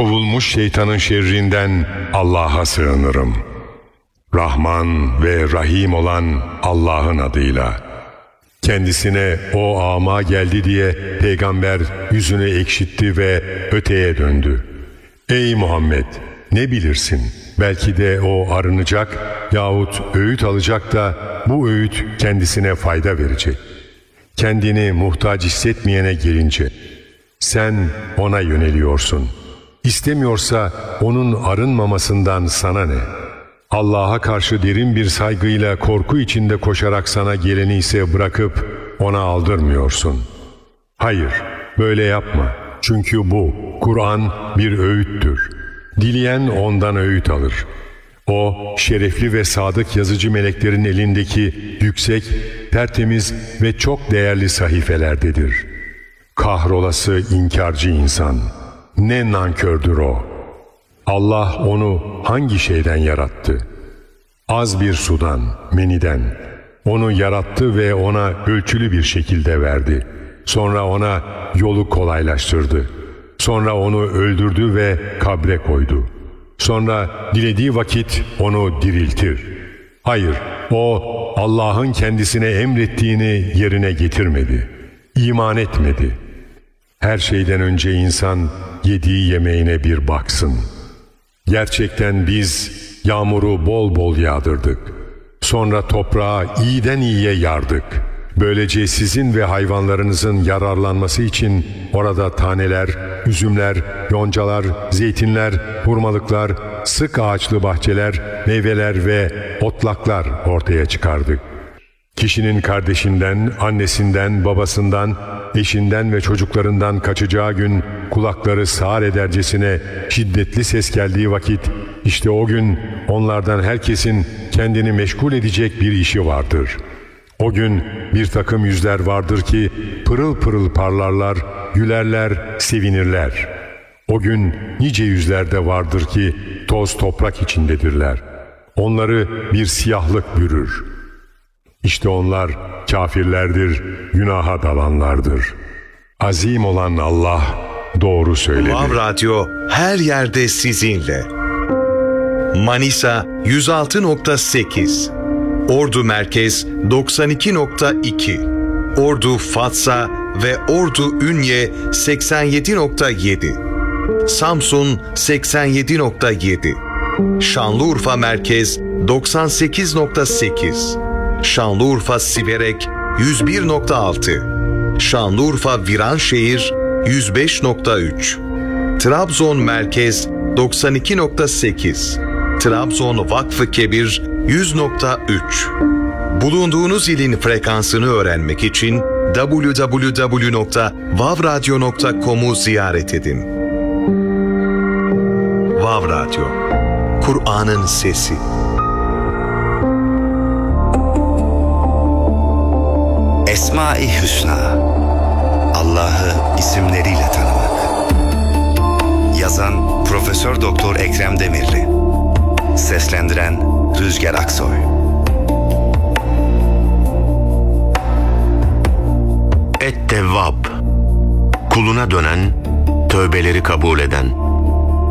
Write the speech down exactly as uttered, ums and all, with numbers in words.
kovulmuş şeytanın şerrinden Allah'a sığınırım. Rahman ve Rahim olan Allah'ın adıyla. Kendisine o ama geldi diye peygamber yüzünü ekşitti ve öteye döndü. Ey Muhammed, ne bilirsin? Belki de o arınacak yahut öğüt alacak da bu öğüt kendisine fayda verecek. Kendini muhtaç hissetmeyene gelince sen ona yöneliyorsun. İstemiyorsa onun arınmamasından sana ne? Allah'a karşı derin bir saygıyla korku içinde koşarak sana geleni ise bırakıp ona aldırmıyorsun. Hayır, böyle yapma. Çünkü bu, Kur'an bir öğüttür. Dileyen ondan öğüt alır. O, şerefli ve sadık yazıcı meleklerin elindeki yüksek, tertemiz ve çok değerli sahifelerdedir. Kahrolası inkarcı insan. Ne nankördür o. Allah onu hangi şeyden yarattı? Az bir sudan, meniden. Onu yarattı ve ona ölçülü bir şekilde verdi. Sonra ona yolu kolaylaştırdı. Sonra onu öldürdü ve kabre koydu. Sonra dilediği vakit onu diriltir. Hayır, o Allah'ın kendisine emrettiğini yerine getirmedi. İman etmedi. Her şeyden önce insan yediği yemeğine bir baksın. Gerçekten biz yağmuru bol bol yağdırdık. Sonra toprağı iyiden iyiye yardık. Böylece sizin ve hayvanlarınızın yararlanması için orada taneler, üzümler, yoncalar, zeytinler, hurmalıklar, sık ağaçlı bahçeler, meyveler ve otlaklar ortaya çıkardık. Kişinin kardeşinden, annesinden, babasından, eşinden ve çocuklarından kaçacağı gün kulakları sağır edercesine şiddetli ses geldiği vakit, işte o gün onlardan herkesin kendini meşgul edecek bir işi vardır. O gün bir takım yüzler vardır ki pırıl pırıl parlarlar, gülerler, sevinirler. O gün nice yüzler de vardır ki toz toprak içindedirler. Onları bir siyahlık bürür. İşte onlar kafirlerdir, günaha dalanlardır. Azim olan Allah doğru söyledi. Vav Radyo her yerde sizinle. Manisa yüz altı nokta sekiz, Ordu Merkez doksan iki nokta iki, Ordu Fatsa ve Ordu Ünye seksen yedi nokta yedi, Samsun seksen yedi nokta yedi, Şanlıurfa Merkez doksan sekiz nokta sekiz, Şanlıurfa Siverek yüz bir nokta altı, Şanlıurfa Viranşehir yüz beş nokta üç, Trabzon Merkez doksan iki nokta sekiz, Trabzon Vakfı Kebir yüz nokta üç. Bulunduğunuz ilin frekansını öğrenmek için double-u double-u double-u nokta vav radyo nokta com'u ziyaret edin. Vav Radyo, Kur'an'ın sesi. Esma-i Hüsna, Allah'ı isimleriyle tanımak. Yazan Profesör Doktor Ekrem Demirli. Seslendiren Rüzgar Aksoy. Et-Tevvab, kuluna dönen, tövbeleri kabul eden.